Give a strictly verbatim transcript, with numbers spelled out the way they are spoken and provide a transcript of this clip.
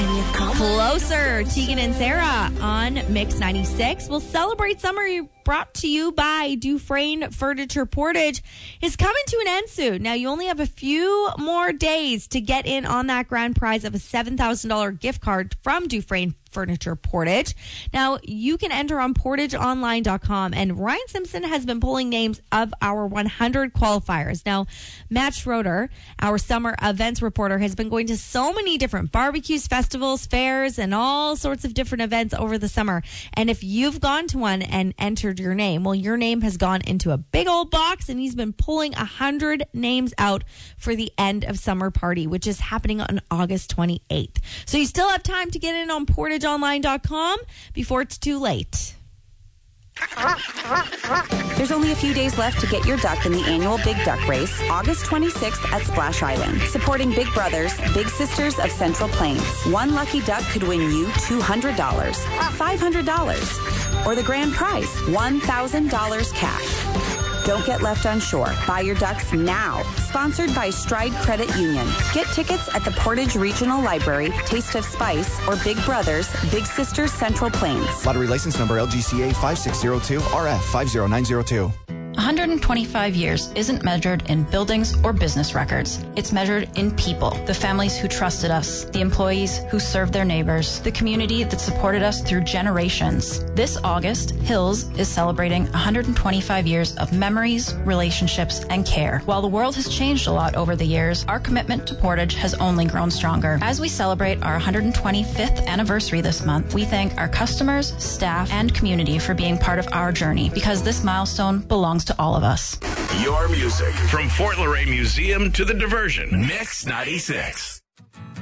Can you come Closer, Tegan and Sarah on Mix ninety-six. We'll celebrate summer, brought to you by Dufresne Furniture Portage, is coming to an end soon. Now, you only have a few more days to get in on that grand prize of a seven thousand dollars gift card from Dufresne Furniture Portage. Now, you can enter on portage online dot com, and Ryan Simpson has been pulling names of our one hundred qualifiers. Now, Matt Schroeder, our summer events reporter, has been going to so many different barbecues, festivals, fairs, and all sorts of different events over the summer. And if you've gone to one and entered your name, well, your name has gone into a big old box, and he's been pulling one hundred names out for the end of summer party, which is happening on August twenty-eighth. So you still have time to get in on portage online dot com before it's too late. There's only a few days left to get your duck in the annual Big Duck Race, August twenty-sixth at Splash Island. Supporting Big Brothers, Big Sisters of Central Plains. One lucky duck could win you two hundred dollars, five hundred dollars, or the grand prize, one thousand dollars cash. Don't get left unsure. Buy your ducks now. Sponsored by Stride Credit Union. Get tickets at the Portage Regional Library, Taste of Spice, or Big Brothers, Big Sisters Central Plains. Lottery license number L G C A five six zero two R F five zero nine zero two. one hundred twenty-five years isn't measured in buildings or business records. It's measured in people, the families who trusted us, the employees who served their neighbors, the community that supported us through generations. This August, Hills is celebrating one hundred twenty-five years of memories, relationships, and care. While the world has changed a lot over the years, our commitment to Portage has only grown stronger. As we celebrate our one hundred twenty-fifth anniversary this month, we thank our customers, staff, and community for being part of our journey, because this milestone belongs to all of us. Your music from Fort Laurier Museum to the diversion. Mix ninety-six.